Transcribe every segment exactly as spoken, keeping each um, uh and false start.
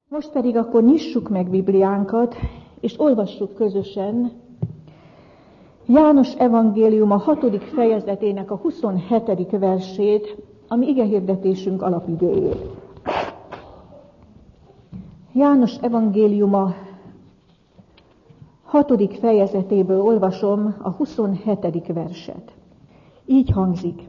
Most pedig akkor nyissuk meg Bibliánkat, és olvassuk közösen János evangélium a hatodik fejezetének a huszonhetedik versét, ami igehirdetésünk alapigéjét. János evangélium a hatodik fejezetéből olvasom a huszonhetedik verset. Így hangzik.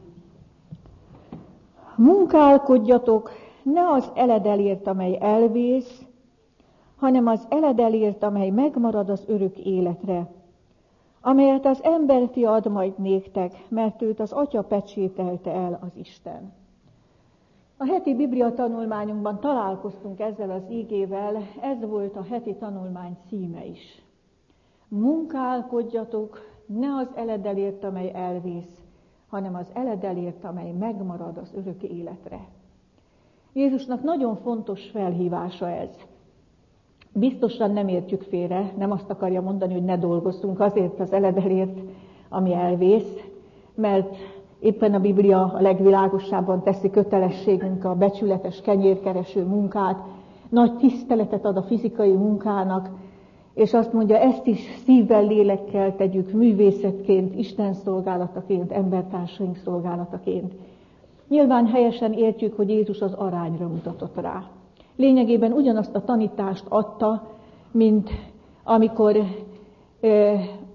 Munkálkodjatok, ne az eledelért, amely elvész, hanem az eledelért, amely megmarad az örök életre, amelyet az emberti ad majd néktek, mert őt az Atya pecsételte el az Isten. A heti Biblia tanulmányunkban találkoztunk ezzel az ígével, ez volt a heti tanulmány címe is. Munkálkodjatok, ne az eledelért, amely elvész, hanem az eledelért, amely megmarad az örök életre. Jézusnak nagyon fontos felhívása ez. Biztosan nem értjük félre, nem azt akarja mondani, hogy ne dolgozzunk azért az eledelért, ami elvész, mert éppen a Biblia a legvilágosabban teszi kötelességünk a becsületes kenyérkereső munkát, nagy tiszteletet ad a fizikai munkának, és azt mondja, ezt is szívvel, lélekkel tegyük művészetként, Isten szolgálataként, embertársaink szolgálataként. Nyilván helyesen értjük, hogy Jézus az arányra mutatott rá. Lényegében ugyanazt a tanítást adta, mint amikor e,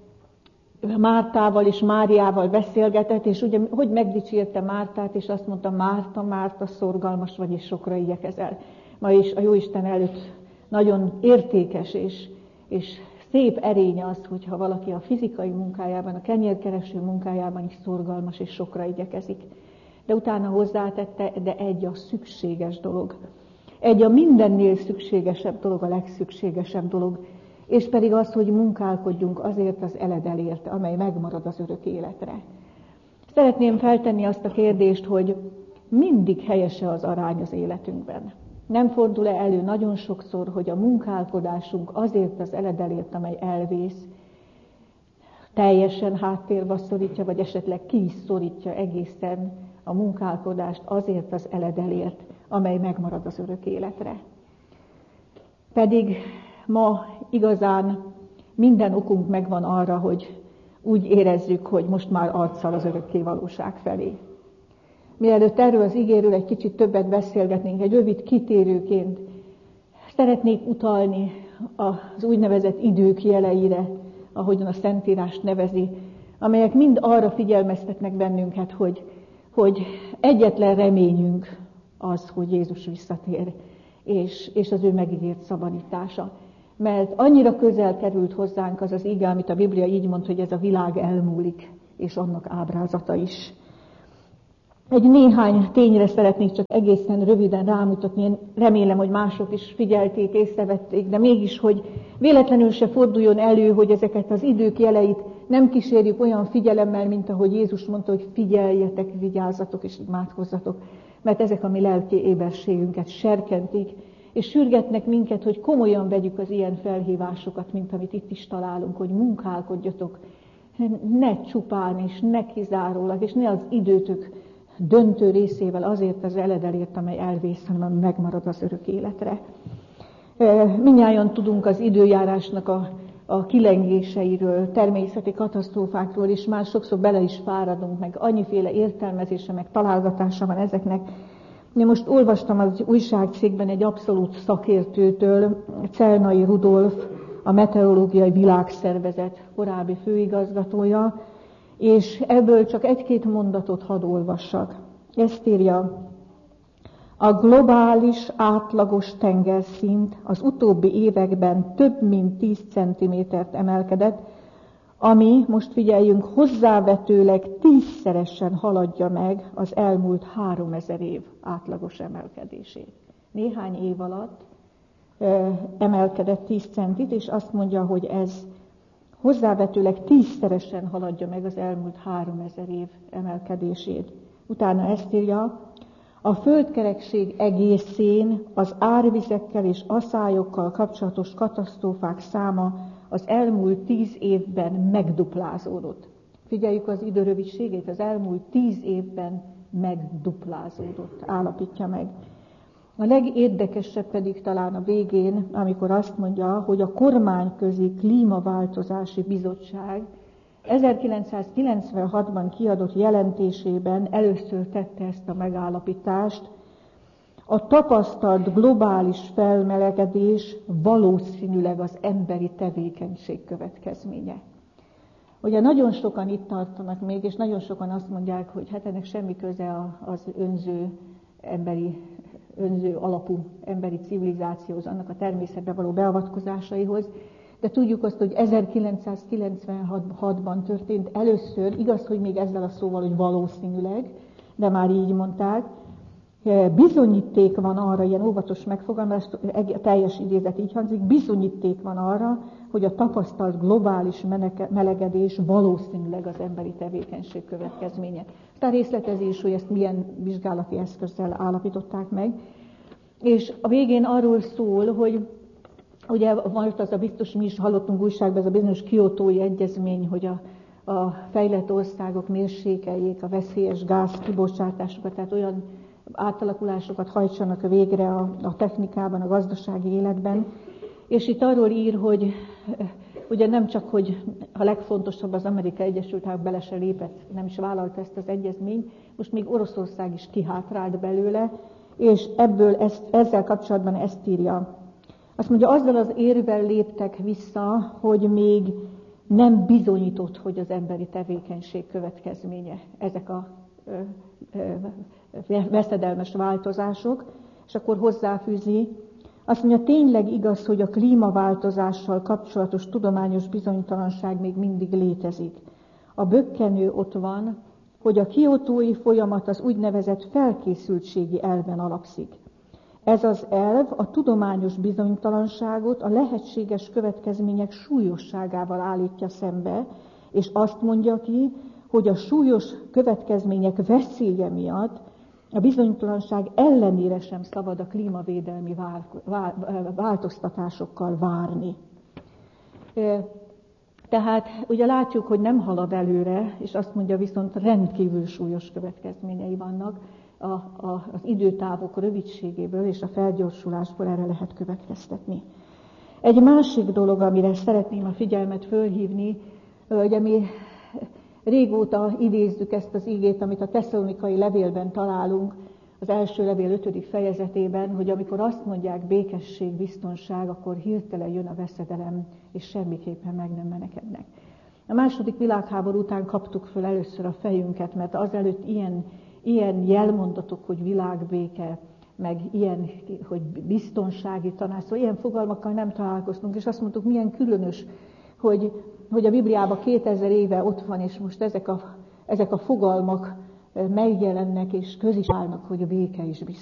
Mártával és Máriával beszélgetett, és ugye, hogy megdicsérte Mártát, és azt mondta, Márta, Márta, szorgalmas vagy, és sokra igyekezel. Ma is a Jóisten előtt nagyon értékes és, és szép erény az, hogyha valaki a fizikai munkájában, a kenyérkereső munkájában is szorgalmas és sokra igyekezik. De utána hozzátette, de egy a szükséges dolog. Egy a mindennél szükségesebb dolog, a legszükségesebb dolog, és pedig az, hogy munkálkodjunk azért az eledelért, amely megmarad az örök életre. Szeretném feltenni azt a kérdést, hogy mindig helyese az arány az életünkben. Nem fordul-e elő nagyon sokszor, hogy a munkálkodásunk azért az eledelért, amely elvész, teljesen háttérbe szorítja, vagy esetleg ki is szorítja egészen a munkálkodást azért az eledelért, amely megmarad az örök életre. Pedig ma igazán minden okunk megvan arra, hogy úgy érezzük, hogy most már arccal az örökké valóság felé. Mielőtt erről az igéről egy kicsit többet beszélgetnénk, egy rövid kitérőként szeretnék utalni az úgynevezett idők jeleire, ahogyan a Szentírás nevezi, amelyek mind arra figyelmeztetnek bennünket, hogy, hogy egyetlen reményünk az, hogy Jézus visszatér, és, és az ő megígért szabadítása. Mert annyira közel került hozzánk az az ige, amit a Biblia így mond, hogy ez a világ elmúlik, és annak ábrázata is. Egy néhány tényre szeretnék csak egészen röviden rámutatni, én remélem, hogy mások is figyelték, észrevették, de mégis, hogy véletlenül se forduljon elő, hogy ezeket az idők jeleit nem kísérjük olyan figyelemmel, mint ahogy Jézus mondta, hogy figyeljetek, vigyázzatok és imádkozzatok, mert ezek a mi lelki éberségünket serkentik, és sürgetnek minket, hogy komolyan vegyük az ilyen felhívásokat, mint amit itt is találunk, hogy munkálkodjatok, ne csupán és ne kizárólag, és ne az időtök döntő részével azért az eledelért, amely elvész, hanem megmarad az örök életre. Mindnyájan tudunk az időjárásnak a, a kilengéseiről, természeti katasztrófákról, és már sokszor bele is fáradunk, meg annyiféle értelmezése, meg találgatása van ezeknek. Én most olvastam az újságcikkben egy abszolút szakértőtől, Celnai Rudolf, a Meteorológiai Világszervezet korábbi főigazgatója, és ebből csak egy-két mondatot hadd olvassak. Ezt írja, a globális átlagos tengerszint az utóbbi években több mint tíz centimétert emelkedett, ami, most figyeljünk, hozzávetőleg tízszeresen haladja meg az elmúlt háromezer év átlagos emelkedését. Néhány év alatt e, emelkedett tíz centit, és azt mondja, hogy ez hozzávetőleg tízszeresen haladja meg az elmúlt háromezer év emelkedését. Utána ezt írja, a földkerekség egészén az árvizekkel és aszályokkal kapcsolatos katasztrófák száma az elmúlt tíz évben megduplázódott. Figyeljük az idő rövidségét, az elmúlt tíz évben megduplázódott, állapítja meg. A legérdekesebb pedig talán a végén, amikor azt mondja, hogy a Kormányközi Klímaváltozási Bizottság ezerkilencszázkilencvenhatban kiadott jelentésében először tette ezt a megállapítást: a tapasztalt globális felmelegedés valószínűleg az emberi tevékenység következménye. Ugye nagyon sokan itt tartanak még, és nagyon sokan azt mondják, hogy hát ennek semmi köze az önző emberi, önző alapú emberi civilizációhoz, annak a természetbe való beavatkozásaihoz, de tudjuk azt, hogy ezerkilencszázkilencvenhatban történt először, igaz, hogy még ezzel a szóval, hogy valószínűleg, de már így mondták, bizonyíték van arra, ilyen óvatos megfogalmaz, a teljes idézet így hangzik, bizonyíték van arra, hogy a tapasztalt globális melegedés valószínűleg az emberi tevékenység következménye. Aztán részletezi is, hogy ezt milyen vizsgálati eszközzel állapították meg. És a végén arról szól, hogy ugye van az a biztos, mi is hallottunk újságban, ez a bizonyos kiotói egyezmény, hogy a, a fejlett országok mérsékeljék a veszélyes gáz kibocsátásokat, tehát olyan átalakulásokat hajtsanak végre a, a technikában, a gazdasági életben. És itt arról ír, hogy ugye nem csak, hogy a legfontosabb az Amerikai Egyesült Államok bele se lépett, nem is vállalta ezt az egyezményt, most még Oroszország is kihátrált belőle, és ebből ezt, ezzel kapcsolatban ezt írja. Azt mondja, azzal az érvel léptek vissza, hogy még nem bizonyított, hogy az emberi tevékenység következménye ezek a ö, ö, veszedelmes változások, és akkor hozzáfűzi, azt mondja, tényleg igaz, hogy a klímaváltozással kapcsolatos tudományos bizonytalanság még mindig létezik. A bökkenő ott van, hogy a kiotói folyamat az úgynevezett felkészültségi elven alapszik. Ez az elv a tudományos bizonytalanságot a lehetséges következmények súlyosságával állítja szembe, és azt mondja ki, hogy a súlyos következmények veszélye miatt a bizonytalanság ellenére sem szabad a klímavédelmi változtatásokkal várni. Tehát ugye látjuk, hogy nem halad előre, és azt mondja, viszont rendkívül súlyos következményei vannak. A, a, az időtávok rövidségéből és a felgyorsulásból erre lehet következtetni. Egy másik dolog, amire szeretném a figyelmet fölhívni, hogy mi régóta idézzük ezt az igét, amit a tesszalonikai levélben találunk, az első levél ötödik fejezetében, hogy amikor azt mondják békesség, biztonság, akkor hirtelen jön a veszedelem, és semmiképpen meg nem menekednek. A második világháború után kaptuk föl először a fejünket, mert azelőtt ilyen Ilyen jelmondatok, hogy világbéke, meg ilyen, hogy biztonsági tanács, szóval ilyen fogalmakkal nem találkoztunk, és azt mondtuk, milyen különös, hogy, hogy a Bibliában kétezer éve ott van, és most ezek a, ezek a fogalmak megjelennek, és közis állnak, hogy a béke is biztonság.